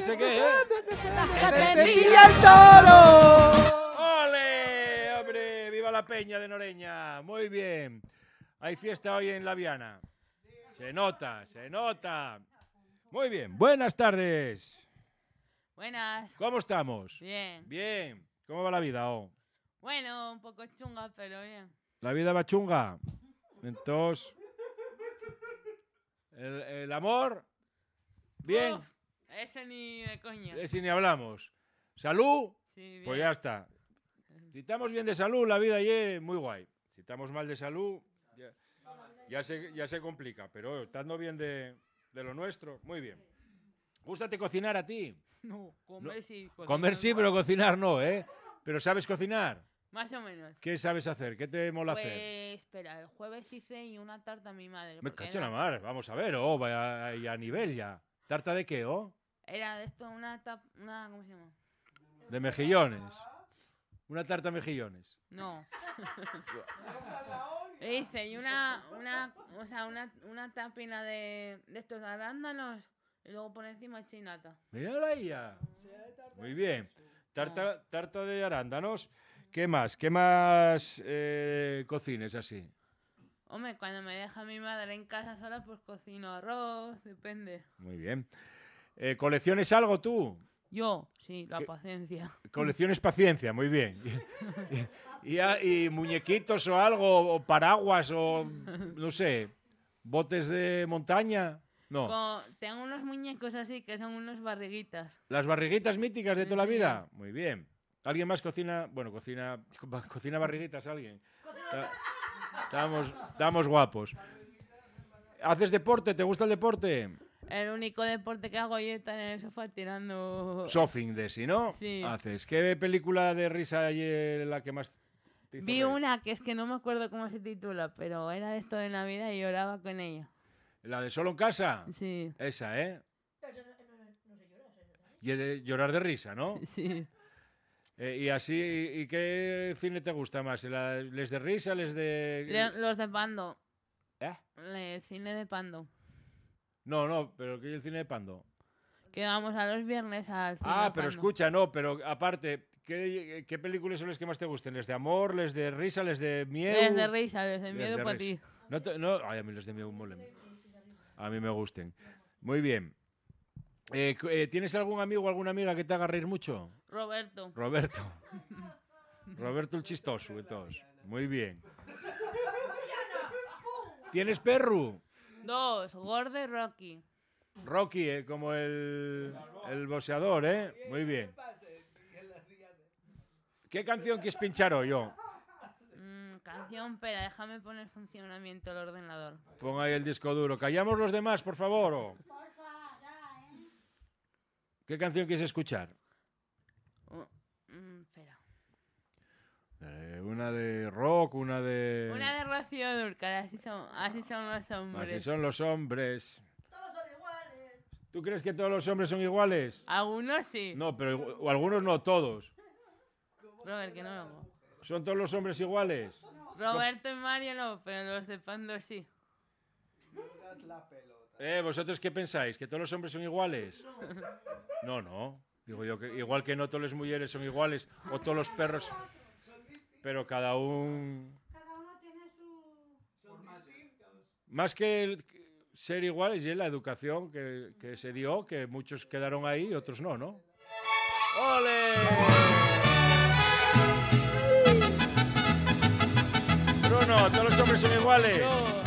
sé qué, ¿eh? ¡Que te pilla el toro! ¡Ole! ¡Hombre! ¡Viva la Peña de Noreña! Muy bien. Hay fiesta hoy en La Viana. Se nota, se nota. Muy bien. Buenas tardes. Buenas. ¿Cómo estamos? Bien. Bien. ¿Cómo va la vida, oh? Bueno, un poco chunga, pero bien. La vida va chunga. Entonces, el amor, bien. Uf, ese ni de coña. Si ni hablamos. ¿Salud? Sí, bien. Pues ya está. Si estamos bien de salud, la vida ya es muy guay. Si estamos mal de salud, ya se complica. Pero estando bien de lo nuestro, muy bien. ¿Gústate cocinar a ti? No, comer No. sí. Comer sí, pero cocinar no, ¿eh? ¿Pero sabes cocinar? Más o menos. ¿Qué sabes hacer? ¿Qué te mola Pues, hacer? espera, el jueves hice y una tarta a mi madre. Me porque cacho la era- mar. Vamos a ver, oh, vaya a nivel ya. ¿Tarta de qué, oh? Era de esto, ¿cómo se llama? De mejillones. Una tarta mejillones. No. Hice y una tapina de estos arándanos y luego por encima chinata. Mírala ella. Muy bien. Tarta de arándanos. ¿Qué más? ¿Qué más cocines así? Hombre, cuando me deja mi madre en casa sola, pues cocino arroz, depende. Muy bien. ¿Colecciones algo tú? Yo, sí, la ¿Qué? paciencia. Colecciones paciencia, muy bien. Y muñequitos o algo, o paraguas, o no sé, botes de montaña. No. Tengo unos muñecos así que son unos barriguitas. Las barriguitas míticas de toda la Sí. vida. Muy bien. ¿Alguien más cocina? Bueno, cocina barriguitas, alguien. Estamos guapos. ¿Haces deporte? ¿Te gusta el deporte? El único deporte que hago yo es estar en el sofá tirando... Surfing de sí, ¿no? Sí. Haces. ¿Qué película de risa hay la que más te hizo Vi reír? una que es que no me acuerdo cómo se titula, pero era de esto de Navidad y lloraba con ella. ¿La de Solo en casa? Sí, Esa, ¿eh? Y de llorar de risa, ¿no? sí. Y así, ¿y qué cine te gusta más? ¿Les de risa, les de...? Los de Pando. ¿Eh? El cine de Pando. No, pero ¿qué es el cine de Pando? Que vamos a los viernes al cine Ah, de pero Pando. escucha, no, pero aparte, ¿qué películas son las que más te gusten? ¿Les de amor, les de risa, les de miedo? Les de risa, les de Les miedo de para risa. ti. Ay, a mí los de miedo molen. A mí me gusten. Muy bien. ¿Tienes algún amigo o alguna amiga que te haga reír mucho? Roberto. Roberto. Roberto el chistoso, entonces. Muy bien. ¿Tienes perro? 2, Gordo y Rocky. Rocky, como el boxeador, ¿eh? Muy bien. ¿Qué canción quieres pinchar hoy, yo? Canción, pero déjame poner funcionamiento el ordenador. Pon ahí el disco duro. Callamos los demás, por favor. oh. ¿Qué canción quieres escuchar? Espera. Una de rock, una de... Una de Rocío Dúrcal, así son los hombres. Así son los hombres. ¿Tú crees que todos los hombres son iguales? Algunos sí. No, pero o algunos no, todos. Robert, que no lo hago. ¿Son todos los hombres iguales? Roberto y Mario no, pero los de Pando sí. ¿Vosotros qué pensáis? ¿Que todos los hombres son iguales? No. Digo yo que igual que no todas las mujeres son iguales o todos los perros. Pero cada uno tiene su... más que ser iguales y la educación que se dio, que muchos quedaron ahí y otros no, ¿no? ¡Ole! Bruno, todos los hombres son iguales. No.